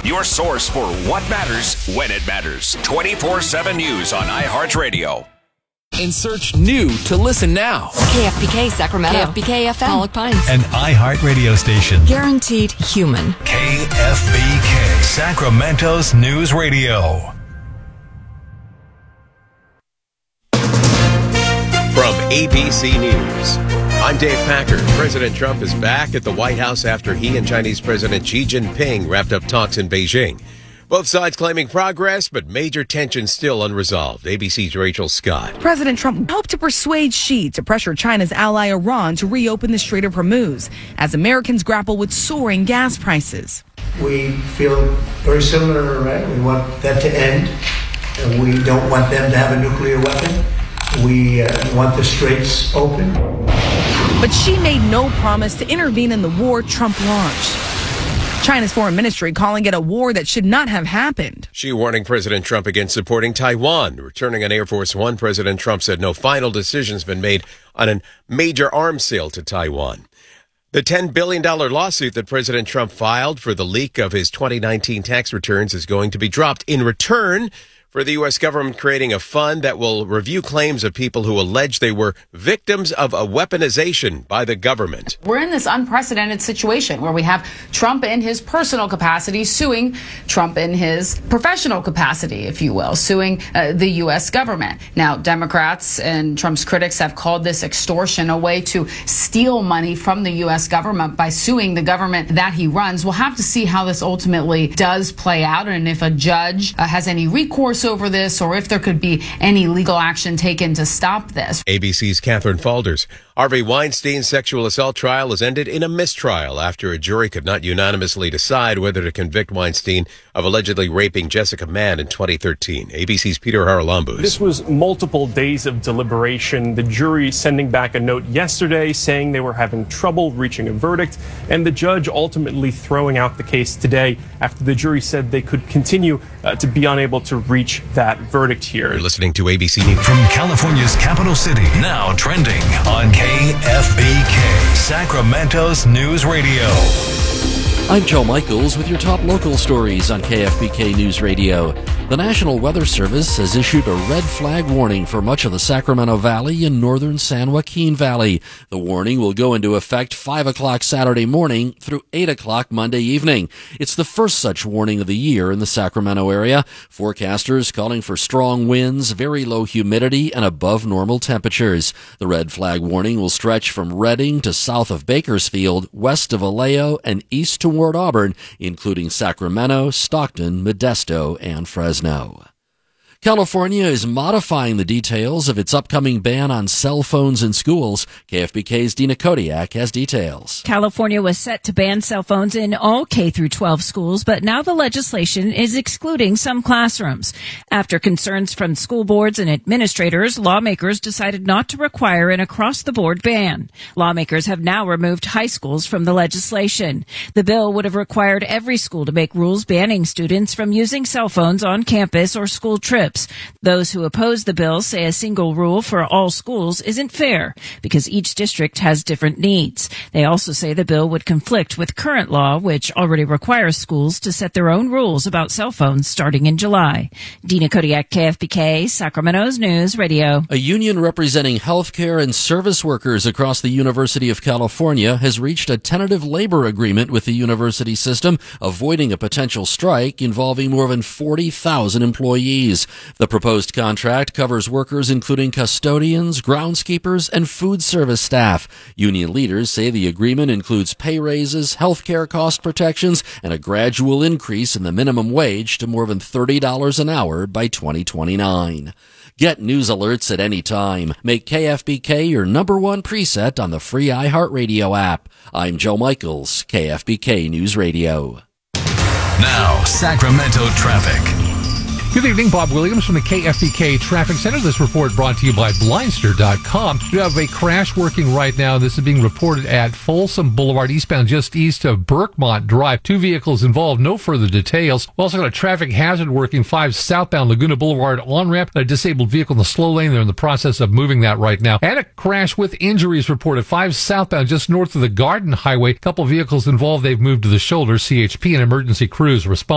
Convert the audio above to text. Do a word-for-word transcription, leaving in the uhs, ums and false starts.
your source for what matters when it matters. twenty-four seven News on iHeartRadio. And search new to listen now. K F B K Sacramento. K F B K F M. Pollock Pines. An iHeartRadio station. Guaranteed human. K F B K, Sacramento's News Radio. From A B C News, I'm Dave Packer. President Trump is back at the White House after he and Chinese President Xi Jinping wrapped up talks in Beijing. Both sides claiming progress, but major tension still unresolved. A B C's Rachel Scott. President Trump hoped to persuade Xi to pressure China's ally Iran to reopen the Strait of Hormuz as Americans grapple with soaring gas prices. We feel very similar to Iran. We want that to end. And we don't want them to have a nuclear weapon. We uh, want the straits open. But Xi made no promise to intervene in the war Trump launched. China's foreign ministry calling it a war that should not have happened. Xi warning President Trump against supporting Taiwan. Returning on Air Force One, President Trump said no final decision's been made on a major arms sale to Taiwan. The ten billion dollars lawsuit that President Trump filed for the leak of his twenty nineteen tax returns is going to be dropped in return for the U S government creating a fund that will review claims of people who allege they were victims of a weaponization by the government. We're in this unprecedented situation where we have Trump in his personal capacity suing Trump in his professional capacity, if you will, suing uh, the U S government. Now, Democrats and Trump's critics have called this extortion, a way to steal money from the U S government by suing the government that he runs. We'll have to see how this ultimately does play out and if a judge uh, has any recourse over this or if there could be any legal action taken to stop this. A B C's Catherine Falders. Harvey Weinstein's sexual assault trial has ended in a mistrial after a jury could not unanimously decide whether to convict Weinstein of allegedly raping Jessica Mann in twenty thirteen. A B C's Peter Haralambous. This was multiple days of deliberation. The jury sending back a note yesterday saying they were having trouble reaching a verdict, and the judge ultimately throwing out the case today after the jury said they could continue uh, to be unable to reach that verdict here. You're listening to A B C News. From California's capital city, now trending on K F B K, Sacramento's News Radio. I'm Joe Michaels with your top local stories on K F B K News Radio. The National Weather Service has issued a red flag warning for much of the Sacramento Valley and northern San Joaquin Valley. The warning will go into effect five o'clock Saturday morning through eight o'clock Monday evening. It's the first such warning of the year in the Sacramento area. Forecasters calling for strong winds, very low humidity, and above normal temperatures. The red flag warning will stretch from Redding to south of Bakersfield, west of Vallejo, and east toward Auburn, including Sacramento, Stockton, Modesto, and Fresno. California is modifying the details of its upcoming ban on cell phones in schools. K F B K's Dina Kodiak has details. California was set to ban cell phones in all K through twelve schools, but now the legislation is excluding some classrooms. After concerns from school boards and administrators, lawmakers decided not to require an across-the-board ban. Lawmakers have now removed high schools from the legislation. The bill would have required every school to make rules banning students from using cell phones on campus or school trips. Those who oppose the bill say a single rule for all schools isn't fair because each district has different needs. They also say the bill would conflict with current law, which already requires schools to set their own rules about cell phones starting in July. Dina Kodiak, K F B K, Sacramento's News Radio. A union representing healthcare and service workers across the University of California has reached a tentative labor agreement with the university system, avoiding a potential strike involving more than forty thousand employees. The proposed contract covers workers including custodians, groundskeepers, and food service staff. Union leaders say the agreement includes pay raises, healthcare cost protections, and a gradual increase in the minimum wage to more than thirty dollars an hour by twenty twenty-nine. Get news alerts at any time. Make K F B K your number one preset on the free iHeartRadio app. I'm Joe Michaels, K F B K News Radio. Now, Sacramento traffic. Good evening, Bob Williams from the K F B K Traffic Center. This report brought to you by Blindster dot com. We have a crash working right now. This is being reported at Folsom Boulevard, eastbound just east of Berkmont Drive. Two vehicles involved, no further details. We also got a traffic hazard working five southbound Laguna Boulevard on-ramp. A disabled vehicle in the slow lane. They're in the process of moving that right now. And a crash with injuries reported five southbound just north of the Garden Highway. A couple vehicles involved. They've moved to the shoulder. C H P and emergency crews respond.